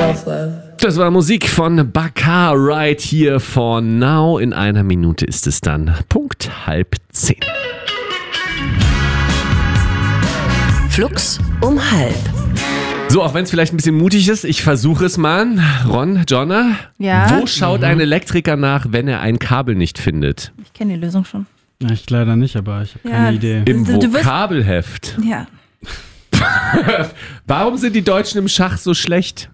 Self-Love. Das war Musik von Bakar right hier von Now. In einer Minute ist es dann Punkt 9:30. Flux um 9:30. So, auch wenn es vielleicht ein bisschen mutig ist, ich versuche es mal. Ron, Jonna, wo schaut ein Elektriker nach, wenn er ein Kabel nicht findet? Ich kenne die Lösung schon. Ja, ich leider nicht, aber ich habe keine Idee. Im Vokabelheft. Ja. Warum sind die Deutschen im Schach so schlecht?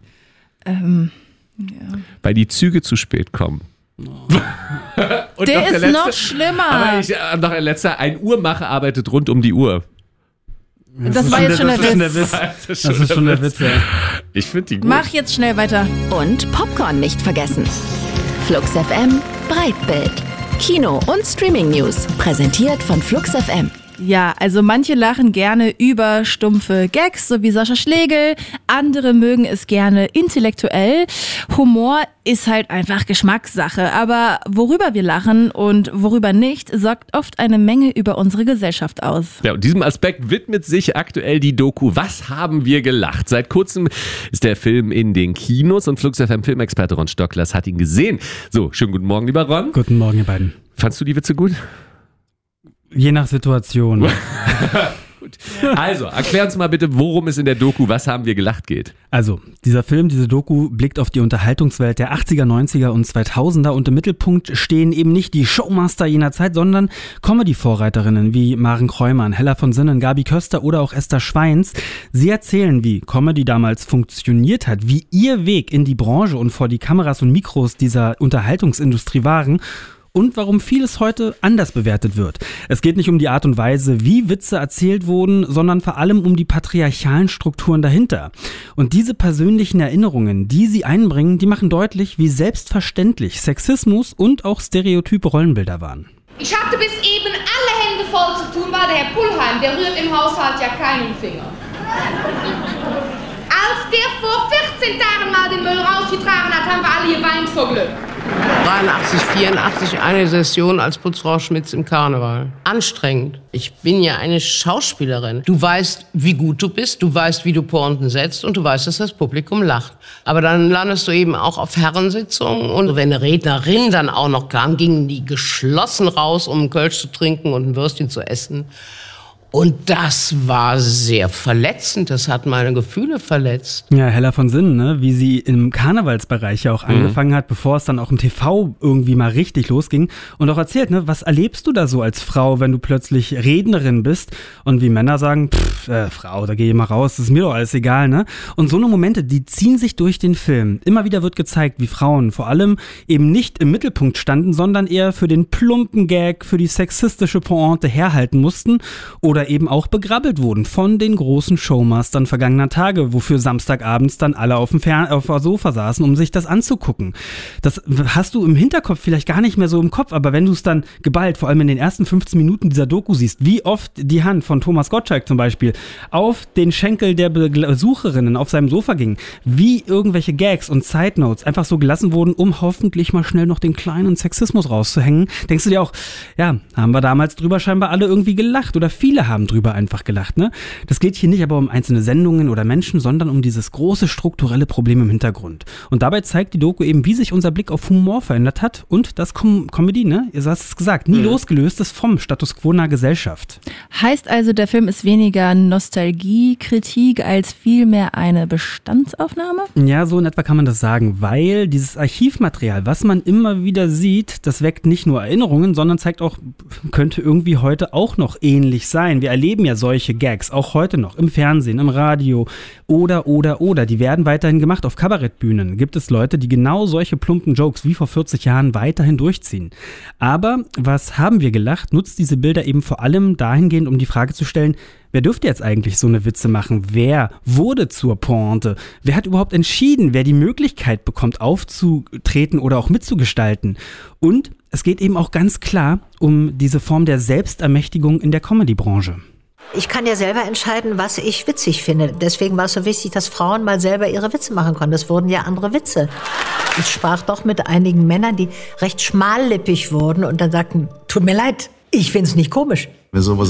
Weil die Züge zu spät kommen. Und der ist noch schlimmer. Aber noch ein letzter, ein Uhrmacher arbeitet rund um die Uhr. Das war jetzt schon der Witz. Das ist schon der Witz, ja. Ich finde die gut. Mach jetzt schnell weiter. Und Popcorn nicht vergessen. Flux FM Breitbild. Kino- und Streaming-News. Präsentiert von Flux FM. Ja, also manche lachen gerne über stumpfe Gags, so wie Sascha Schlegel. Andere mögen es gerne intellektuell. Humor ist halt einfach Geschmackssache. Aber worüber wir lachen und worüber nicht, sagt oft eine Menge über unsere Gesellschaft aus. Ja, und diesem Aspekt widmet sich aktuell die Doku Was haben wir gelacht? Seit kurzem ist der Film in den Kinos und Flux FM Filmexperte Ron Stocklers hat ihn gesehen. So, schönen guten Morgen, lieber Ron. Guten Morgen, ihr beiden. Fandst du die Witze gut? Je nach Situation. Gut. Also, erklär uns mal bitte, worum es in der Doku Was haben wir gelacht geht. Also, dieser Film, diese Doku blickt auf die Unterhaltungswelt der 80er, 90er und 2000er und im Mittelpunkt stehen eben nicht die Showmaster jener Zeit, sondern Comedy-Vorreiterinnen wie Maren Kräumann, Hella von Sinnen, Gabi Köster oder auch Esther Schweins. Sie erzählen, wie Comedy damals funktioniert hat, wie ihr Weg in die Branche und vor die Kameras und Mikros dieser Unterhaltungsindustrie waren und warum vieles heute anders bewertet wird. Es geht nicht um die Art und Weise, wie Witze erzählt wurden, sondern vor allem um die patriarchalen Strukturen dahinter. Und diese persönlichen Erinnerungen, die sie einbringen, die machen deutlich, wie selbstverständlich Sexismus und auch stereotype Rollenbilder waren. Ich hatte bis eben alle Hände voll zu tun, weil der Herr Pullheim, der rührt im Haushalt ja keinen Finger. Als der vor 14 Tagen mal den Müll rausgetragen hat, haben wir alle geweint vor Glück. 83, 84 eine Session als Putzfrau Schmitz im Karneval. Anstrengend. Ich bin ja eine Schauspielerin. Du weißt, wie gut du bist, du weißt, wie du Pointen setzt und du weißt, dass das Publikum lacht. Aber dann landest du eben auch auf Herrensitzungen und wenn eine Rednerin dann auch noch kam, gingen die geschlossen raus, um einen Kölsch zu trinken und ein Würstchen zu essen. Und das war sehr verletzend, das hat meine Gefühle verletzt. Ja, Hella von Sinnen, ne? Wie sie im Karnevalsbereich ja auch angefangen hat, bevor es dann auch im TV irgendwie mal richtig losging. Und auch erzählt, ne? Was erlebst du da so als Frau, wenn du plötzlich Rednerin bist? Und wie Männer sagen, Frau, da geh ich mal raus, das ist mir doch alles egal, ne? Und so eine Momente, die ziehen sich durch den Film. Immer wieder wird gezeigt, wie Frauen vor allem eben nicht im Mittelpunkt standen, sondern eher für den plumpen Gag, für die sexistische Pointe herhalten mussten oder eben auch begrabbelt wurden von den großen Showmastern vergangener Tage, wofür Samstagabends dann alle auf dem Sofa saßen, um sich das anzugucken. Das hast du im Hinterkopf vielleicht gar nicht mehr so im Kopf, aber wenn du es dann geballt, vor allem in den ersten 15 Minuten dieser Doku siehst, wie oft die Hand von Thomas Gottschalk zum Beispiel auf den Schenkel der Besucherinnen auf seinem Sofa ging, wie irgendwelche Gags und Side Notes einfach so gelassen wurden, um hoffentlich mal schnell noch den kleinen Sexismus rauszuhängen, denkst du dir auch, ja, haben wir damals drüber scheinbar alle irgendwie gelacht oder viele haben drüber einfach gelacht, ne? Das geht hier nicht aber um einzelne Sendungen oder Menschen, sondern um dieses große strukturelle Problem im Hintergrund. Und dabei zeigt die Doku eben, wie sich unser Blick auf Humor verändert hat und das Comedy, ne? Ihr hast es gesagt, nie losgelöst ist vom Status quo einer Gesellschaft. Heißt also, der Film ist weniger Nostalgiekritik als vielmehr eine Bestandsaufnahme? Ja, so in etwa kann man das sagen, weil dieses Archivmaterial, was man immer wieder sieht, das weckt nicht nur Erinnerungen, sondern zeigt auch, könnte irgendwie heute auch noch ähnlich sein. Wir erleben ja solche Gags, auch heute noch, im Fernsehen, im Radio oder. Die werden weiterhin gemacht. Auf Kabarettbühnen gibt es Leute, die genau solche plumpen Jokes wie vor 40 Jahren weiterhin durchziehen. Aber was haben wir gelacht, nutzt diese Bilder eben vor allem dahingehend, um die Frage zu stellen, wer dürfte jetzt eigentlich so eine Witze machen? Wer wurde zur Pointe? Wer hat überhaupt entschieden, wer die Möglichkeit bekommt, aufzutreten oder auch mitzugestalten? Und es geht eben auch ganz klar um diese Form der Selbstermächtigung in der Comedy-Branche. Ich kann ja selber entscheiden, was ich witzig finde. Deswegen war es so wichtig, dass Frauen mal selber ihre Witze machen konnten. Das wurden ja andere Witze. Ich sprach doch mit einigen Männern, die recht schmallippig wurden und dann sagten, tut mir leid, ich find's nicht komisch. Wer sowas